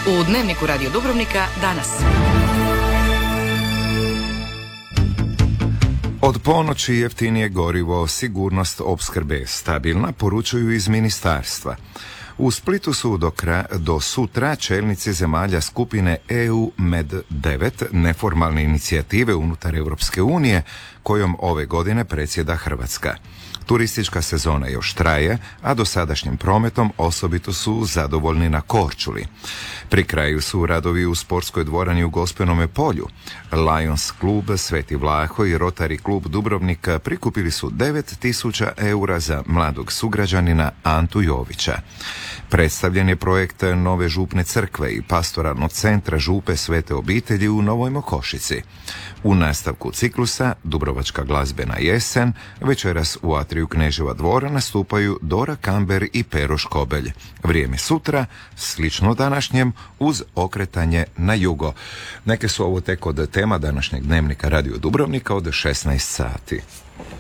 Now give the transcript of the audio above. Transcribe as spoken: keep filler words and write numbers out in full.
U Dnevniku Radio Dubrovnika danas. Od ponoći jeftinije gorivo, sigurnost opskrbe stabilna, poručuju iz ministarstva. U Splitu su do, kra, do sutra čelnici zemalja skupine E U Med devet, neformalne inicijative unutar Europske unije, kojom ove godine predsjeda Hrvatska. Turistička sezona još traje, a dosadašnjim prometom osobito su zadovoljni na Korčuli. Pri kraju su radovi u sportskoj dvorani u Gospenome polju. Lions klub Sveti Vlaho i Rotary klub Dubrovnika prikupili su devet tisuća eura za mladog sugrađanina Antu Jovića. Predstavljen je projekt nove župne crkve i pastoralnog centra župe Svete obitelji u Novoj Mokošici. U nastavku ciklusa Dubrovačka glazbena jesen večeras u atriju Kneževa dvora nastupaju Dora Kamber i Pero Škobelj. Vrijeme sutra, slično današnjem, uz okretanje na jugo. Neke su ovo tek od tema današnjeg Dnevnika Radio Dubrovnika od šesnaest sati.